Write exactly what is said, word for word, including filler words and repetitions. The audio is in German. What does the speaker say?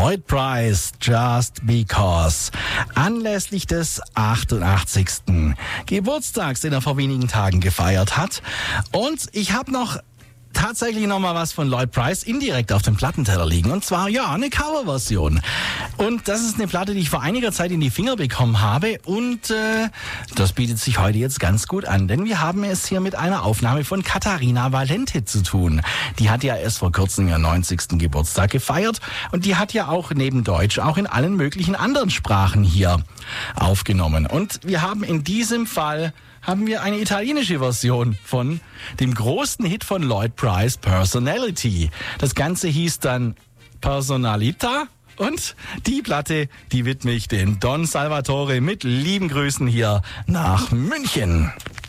Lloyd Price, Just Because. Anlässlich des achtundachtzigsten Geburtstags, den er vor wenigen Tagen gefeiert hat. Und ich habe noch tatsächlich noch mal was von Lloyd Price indirekt auf dem Plattenteller liegen. Und zwar, ja, eine Coverversion. Und das ist eine Platte, die ich vor einiger Zeit in die Finger bekommen habe. Und äh, das bietet sich heute jetzt ganz gut an. Denn wir haben es hier mit einer Aufnahme von Catarina Valente zu tun. Die hat ja erst vor kurzem ihren neunzigsten Geburtstag gefeiert. Und die hat ja auch neben Deutsch auch in allen möglichen anderen Sprachen hier aufgenommen. Und wir haben in diesem Fall haben wir eine italienische Version von dem großen Hit von Lloyd Price, Personality. Das Ganze hieß dann Personalita und die Platte, die widme ich den Don Salvatore mit lieben Grüßen hier nach München.